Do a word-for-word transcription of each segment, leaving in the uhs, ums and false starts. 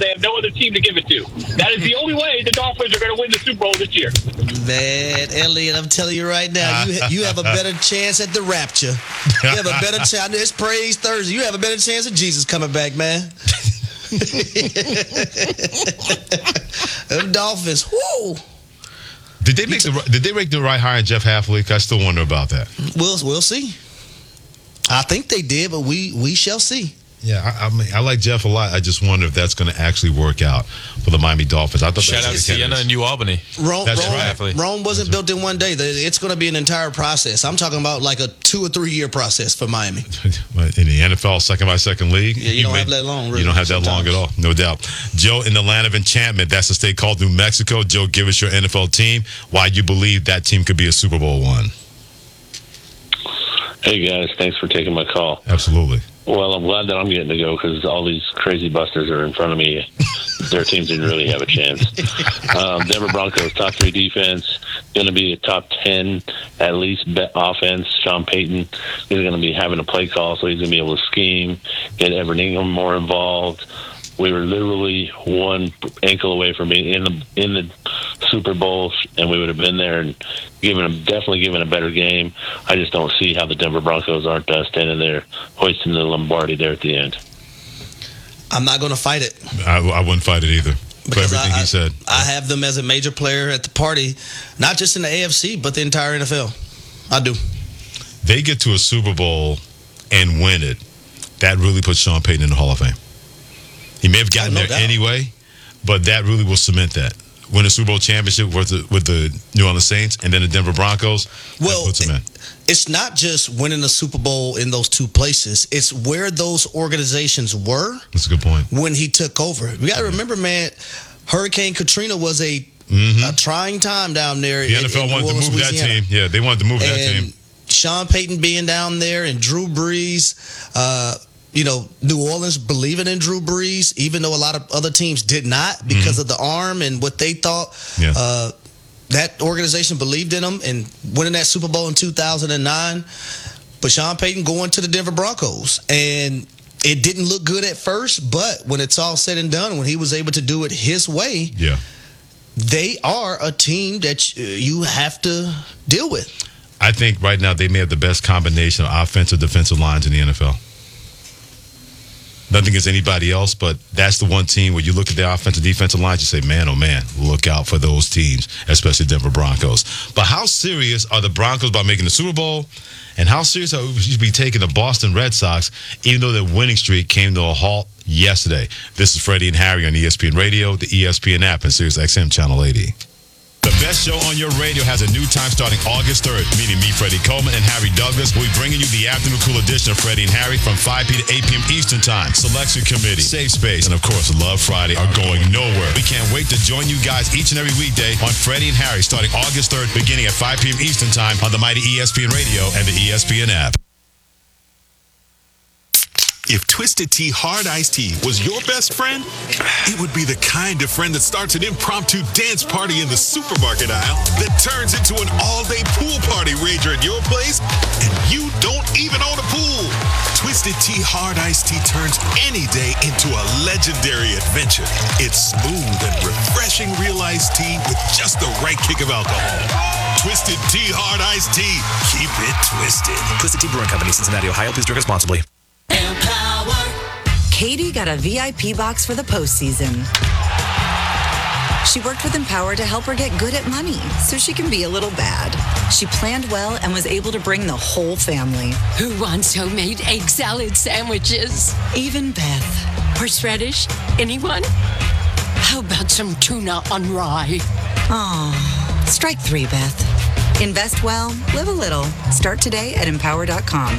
they have no other team to give it to. That is the only way the Dolphins are going to win the Super Bowl this year. Man, Elliot, I'm telling you right now, you you have a better chance at the rapture. You have a better chance. It's Praise Thursday. You have a better chance of Jesus coming back, man. Them Dolphins, whoo. Did they make the Did they make the right hire in Jeff Hafley? I still wonder about that. We'll we'll see. I think they did, but we we shall see. Yeah, I, I mean, I like Jeff a lot. I just wonder if that's going to actually work out for the Miami Dolphins. I thought Shout out to Sienna and New Albany. Rome, That's Rome, right. Rome wasn't built in one day. It's going to be an entire process. I'm talking about like a two or three year process for Miami. In the N F L, second by second league, yeah, you, you don't may, have that long. Really, you don't have that sometimes. long at all, no doubt. Joe, in the land of enchantment, that's a state called New Mexico. Joe, give us your N F L team. Why you believe that team could be a Super Bowl one? Hey guys, thanks for taking my call. Absolutely. Well, I'm glad that I'm getting to go because all these crazy busters are in front of me. Their teams didn't really have a chance. Um, Denver Broncos, top three defense, going to be a top ten at least bet offense. Sean Payton is going to be having a play call, so he's going to be able to scheme, get Everett Ingram more involved. We were literally one ankle away from being in the in the Super Bowl, and we would have been there and given them definitely given a better game. I just don't see how the Denver Broncos aren't uh, standing there hoisting the Lombardi there at the end. I'm not going to fight it. I, I wouldn't fight it either. For Because everything I, he said, I have them as a major player at the party, not just in the A F C, but the entire N F L. I do. They get to a Super Bowl and win it. That really puts Sean Payton in the Hall of Fame. He may have gotten oh, no there doubt. anyway, but that really will cement that. Win a Super Bowl championship with the, with the New Orleans Saints and then the Denver Broncos, well, that puts him in. It's not just winning a Super Bowl in those two places. It's where those organizations were. That's a good point. When he took over. We got to remember, man, Hurricane Katrina was a, mm-hmm. a trying time down there. The N F L in, in wanted Orleans, to move Louisiana. that team. Yeah, they wanted to move and that team. Sean Payton being down there and Drew Brees, uh, you know, New Orleans believing in Drew Brees, even though a lot of other teams did not because mm-hmm. of the arm and what they thought. Yeah. Uh, that organization believed in him and winning that Super Bowl in two thousand nine. But Sean Payton going to the Denver Broncos. And it didn't look good at first, but when it's all said and done, when he was able to do it his way, yeah, they are a team that you have to deal with. I think right now they may have the best combination of offensive defensive lines in the N F L. Nothing against anybody else, but that's the one team where you look at the offensive defensive lines, you say, man, oh man, look out for those teams, especially Denver Broncos. But how serious are the Broncos about making the Super Bowl? And how serious are we should be taking the Boston Red Sox, even though their winning streak came to a halt yesterday? This is Freddie and Harry on E S P N Radio, the E S P N app, and Sirius X M Channel eighty. The best show on your radio has a new time starting August third, meaning me, Freddie Coleman, and Harry Douglas. We'll be bringing you the afternoon cool edition of Freddie and Harry from five p.m. to eight p.m. Eastern Time. Selection Committee, Safe Space, and of course, Love Friday are going nowhere. We can't wait to join you guys each and every weekday on Freddie and Harry starting August third, beginning at five p.m. Eastern Time on the mighty E S P N Radio and the E S P N app. If Twisted Tea Hard Iced Tea was your best friend, it would be the kind of friend that starts an impromptu dance party in the supermarket aisle that turns into an all-day pool party rager at your place, and you don't even own a pool. Twisted Tea Hard Iced Tea turns any day into a legendary adventure. It's smooth and refreshing real iced tea with just the right kick of alcohol. Twisted Tea Hard Iced Tea. Keep it twisted. Twisted Tea Brewing Company, Cincinnati, Ohio. Please drink responsibly. Katie got a V I P box for the postseason. She worked with Empower to help her get good at money so she can be a little bad. She planned well and was able to bring the whole family. Who wants homemade egg salad sandwiches? Even Beth. Horseradish? Anyone? How about some tuna on rye? Aw, strike three, Beth. Invest well, live a little. Start today at empower dot com.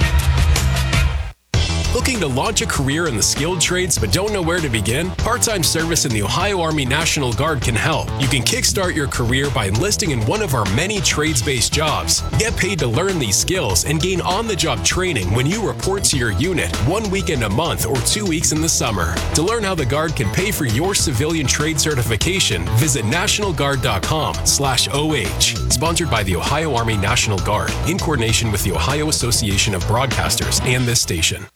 Looking to launch a career in the skilled trades but don't know where to begin? Part-time service in the Ohio Army National Guard can help. You can kickstart your career by enlisting in one of our many trades-based jobs. Get paid to learn these skills and gain on-the-job training when you report to your unit, one weekend a month or two weeks in the summer. To learn how the Guard can pay for your civilian trade certification, visit national guard dot com slash O H. Sponsored by the Ohio Army National Guard in coordination with the Ohio Association of Broadcasters and this station.